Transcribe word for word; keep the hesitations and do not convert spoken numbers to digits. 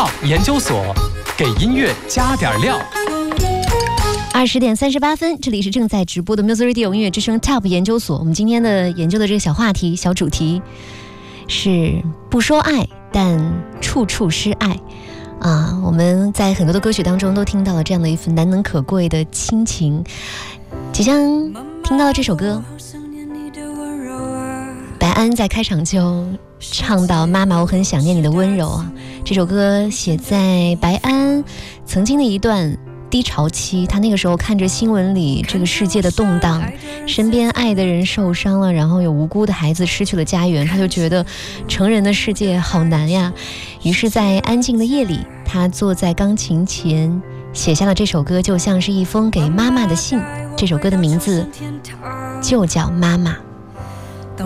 Top 研究所，给音乐加点料。 二十点三十八分，这里是正在直播的 Music Radio 音乐之声 Top 研究所。我们今天的研究的这个小话题、小主题是不说爱，但处处是爱啊！我们在很多的歌曲当中都听到了这样的一份难能可贵的亲情。即将听到的这首歌，白安在开场就唱到妈妈我很想念你的温柔啊。这首歌写在白安曾经的一段低潮期，他那个时候看着新闻里这个世界的动荡，身边爱的人受伤了，然后有无辜的孩子失去了家园，他就觉得成人的世界好难呀。于是在安静的夜里，他坐在钢琴前写下了这首歌，就像是一封给妈妈的信。这首歌的名字就叫妈妈。